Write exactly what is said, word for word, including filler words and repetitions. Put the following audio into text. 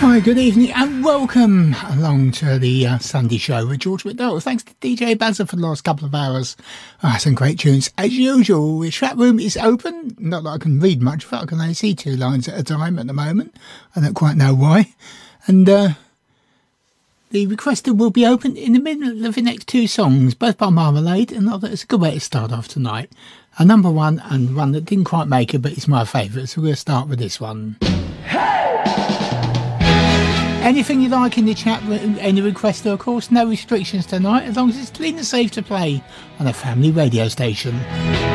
Hi, good evening and welcome along to the uh, Sunday show with George McDowell. Thanks to D J Bazza for the last couple of hours. Ah, some great tunes. As usual, the chat room is open. Not that I can read much of it. I can only see two lines at a time at the moment. I don't quite know why. And uh, the requester will be open in the middle of the next two songs, both by Marmalade, and I thought it's a good way to start off tonight. A number one and one that didn't quite make it, but it's my favourite. So we'll start with this one. Anything you like in the chat room, any request, of course, no restrictions tonight, as long as it's clean and safe to play on a family radio station.